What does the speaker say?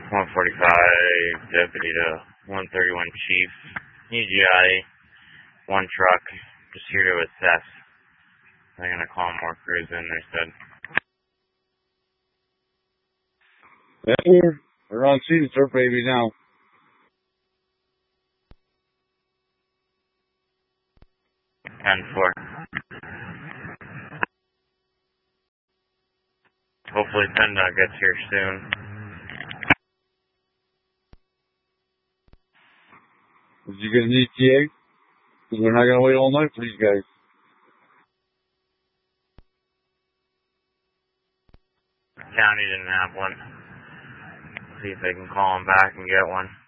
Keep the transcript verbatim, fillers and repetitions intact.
one forty-five deputy to one thirty-one chief. U G I, one truck, just here to assess. They're going to call more crews in, they said. Yeah, we're, we're on scene, sir, baby, now. ten four. Hopefully PennDOT gets here soon. Did you get an E T A? Because we're not going to wait all night for these guys. County didn't have one. See if they can call them back and get one.